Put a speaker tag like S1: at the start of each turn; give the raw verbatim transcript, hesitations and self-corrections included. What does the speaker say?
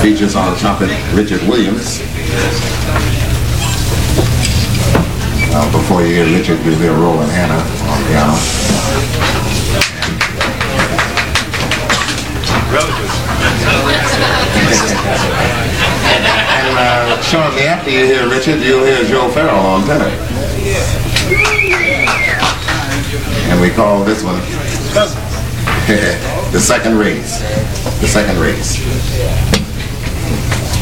S1: features on trumpet Richard Williams. Uh, before you hear Richard, you'll hear Roland Hanna on piano. And uh, shortly after you hear Richard, you'll hear Joe Farrell on tenor. And we call this one the second race. The second race.